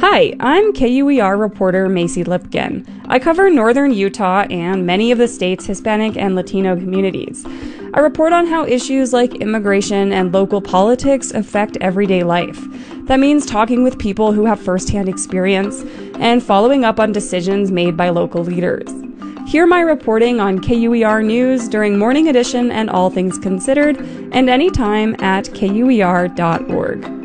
Hi, I'm KUER reporter Macy Lipkin. I cover northern Utah and many of the state's Hispanic and Latino communities. I report on how issues like immigration and local politics affect everyday life. That means talking with people who have firsthand experience and following up on decisions made by local leaders. Hear my reporting on KUER News during Morning Edition and All Things Considered, and anytime at KUER.org.